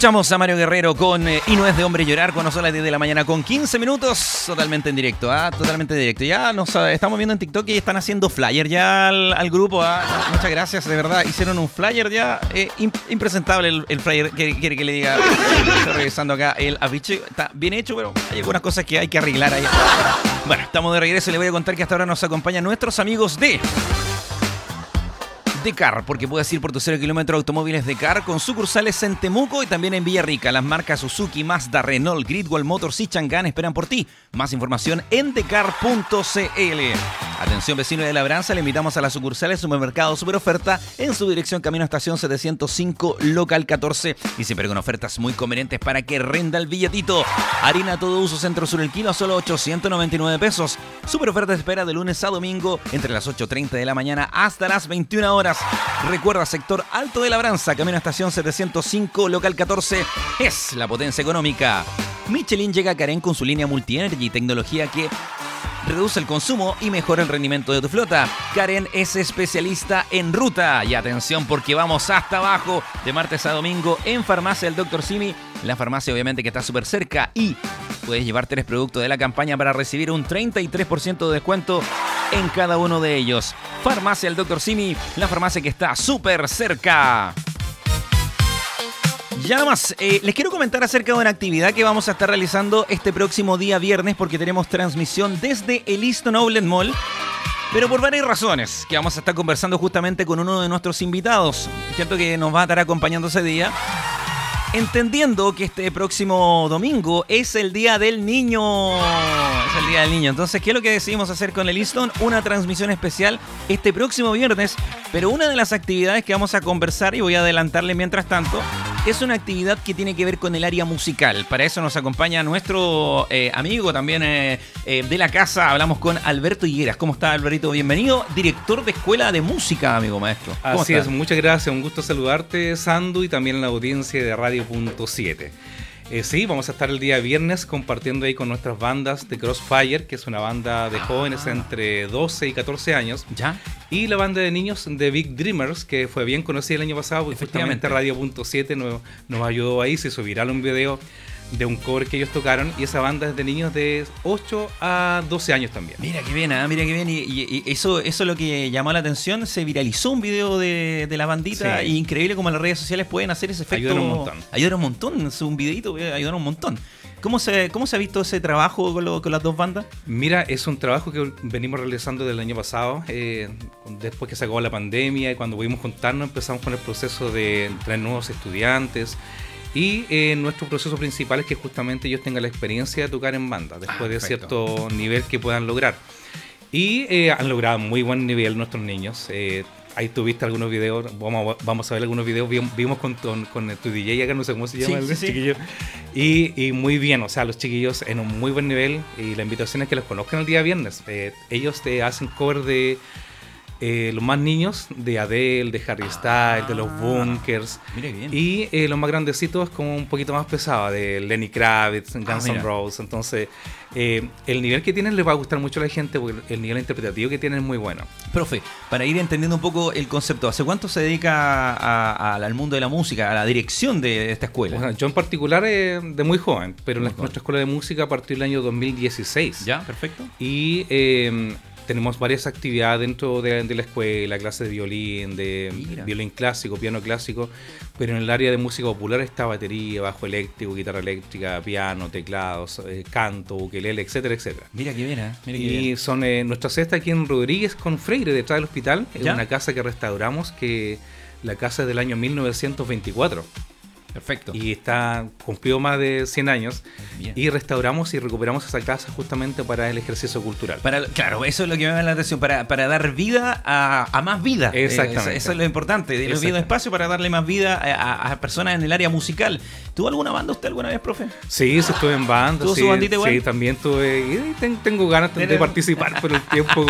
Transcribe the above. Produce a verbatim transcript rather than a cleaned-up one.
Escuchamos a Mario Guerrero con eh, Y no es de hombre llorar cuando son las diez de la mañana con quince minutos, totalmente en directo, ¿ah? Totalmente en directo. Ya nos uh, estamos viendo en TikTok y están haciendo flyer ya al, al grupo, ¿ah? Muchas gracias, de verdad. Hicieron un flyer ya, eh, imp impresentable el, el flyer, quiere que, que le diga. Estoy revisando acá el afiche, está bien hecho, pero hay algunas cosas que hay que arreglar ahí. Bueno, estamos de regreso y le voy a contar que hasta ahora nos acompañan nuestros amigos de... Decar, porque puedes ir por tu cero kilómetro automóviles Decar con sucursales en Temuco y también en Villarrica. Las marcas Suzuki, Mazda, Renault, Gridwall Motors y Chang'an esperan por ti. Más información en decar punto c l. Atención vecino de Labranza, le invitamos a las sucursales Supermercado Super Oferta en su dirección Camino a Estación setecientos cinco, local catorce. Y siempre con ofertas muy convenientes para que renda el billetito. Harina todo uso Centro Sur el kilo a solo ochocientos noventa y nueve pesos. Super Oferta espera de lunes a domingo entre las ocho y treinta de la mañana hasta las veintiuna horas. Recuerda, sector Alto de Labranza, Camino a Estación setecientos cinco, local catorce, es la potencia económica. Michelin llega a Carén con su línea Multi-Energy, tecnología que reduce el consumo y mejora el rendimiento de tu flota. Carén es especialista en ruta. Y atención porque vamos hasta abajo de martes a domingo en Farmacia del doctor Simi. La farmacia obviamente que está súper cerca y puedes llevar tres productos de la campaña para recibir un treinta y tres por ciento de descuento en cada uno de ellos. Farmacia del doctor Simi, la farmacia que está súper cerca. Ya nomás, eh, les quiero comentar acerca de una actividad que vamos a estar realizando este próximo día viernes porque tenemos transmisión desde el Easton Outlet Mall, pero por varias razones que vamos a estar conversando justamente con uno de nuestros invitados, cierto que nos va a estar acompañando ese día. Entendiendo que este próximo domingo es el Día del Niño. Es el Día del Niño. Entonces, ¿qué es lo que decidimos hacer con el Easton? Una transmisión especial este próximo viernes. Pero una de las actividades que vamos a conversar, y voy a adelantarle mientras tanto, es una actividad que tiene que ver con el área musical. Para eso nos acompaña nuestro eh, amigo también eh, eh, de la casa. Hablamos con Alberto Higueras. ¿Cómo está, Alberto? Bienvenido. Director de Escuela de Música, amigo maestro. ¿Cómo Así estás? es, muchas gracias. Un gusto saludarte, Sandu, y también la audiencia de Radio punto siete. Eh, sí, vamos a estar el día viernes compartiendo ahí con nuestras bandas de Crossfire, que es una banda de ah. jóvenes entre doce y catorce años. ¿Ya? Y la banda de niños de Big Dreamers, que fue bien conocida el año pasado, porque justamente Radio punto siete nos, nos ayudó ahí, se hizo viral un video de un cover que ellos tocaron, y esa banda es de niños de ocho a doce años también. Mira qué bien, ¿eh? Mira qué bien, y, y, y eso eso es lo que llamó la atención, se viralizó un video de, de la bandita, sí. Y increíble como las redes sociales pueden hacer ese efecto. Ayudaron un montón. Ayudaron un montón, es un videito, ayudaron un montón. ¿Cómo se, cómo se ha visto ese trabajo con, lo, con las dos bandas? Mira, es un trabajo que venimos realizando desde el año pasado, eh, después que se acabó la pandemia, y cuando pudimos juntarnos empezamos con el proceso de traer nuevos estudiantes. Y eh, nuestro proceso principal es que justamente ellos tengan la experiencia de tocar en banda, después ah, de cierto nivel que puedan lograr. Y eh, han logrado muy buen nivel nuestros niños. Eh, ahí tuviste algunos videos, vamos, vamos a ver algunos videos, vimos con, con, con tu D J acá, no sé cómo se llama, sí, el sí, chiquillo. Sí. Y, y muy bien, o sea, los chiquillos en un muy buen nivel, y la invitación es que los conozcan el día viernes. Eh, ellos te hacen cover de... Eh, los más niños de Adele, de Harry Styles, ah, de los Bunkers. Mire bien. Y eh, los más grandecitos como un poquito más pesados, de Lenny Kravitz, Guns N' Roses. Entonces, eh, el nivel que tienen les va a gustar mucho a la gente porque el nivel interpretativo que tienen es muy bueno. Profe, para ir entendiendo un poco el concepto, ¿hace cuánto se dedica a, a, al mundo de la música, a la dirección de esta escuela? Bueno, yo en particular eh, de muy joven, pero muy la, joven. Nuestra escuela de música a partir del año dos mil dieciséis. Ya, perfecto. Y... Eh, tenemos varias actividades dentro de, de la escuela, clases de violín, de Mira. violín clásico, piano clásico, pero en el área de música popular está batería, bajo eléctrico, guitarra eléctrica, piano, teclados, eh, canto, ukelele, etcétera, etcétera. Mira qué bien, ¿eh? Mira qué y bien. son eh, nuestra cesta aquí en Rodríguez con Freire, detrás del hospital. Es ¿Ya? Una casa que restauramos, que la casa es del año mil novecientos veinticuatro. Perfecto. Y está cumplió más de cien años. Bien. Y restauramos y recuperamos esa casa justamente para el ejercicio cultural. Para, claro, eso es lo que me llama la atención, para, para dar vida a, a más vida. Exactamente. Eh, eso es lo importante, de los un espacio para darle más vida a, a personas en el área musical. ¿Tuvo alguna banda usted alguna vez, profe? Sí, sí estuve en banda. ¿Tuvo sí, su bandita igual? Sí, también tuve. Y ten, tengo ganas de, de participar, pero el tiempo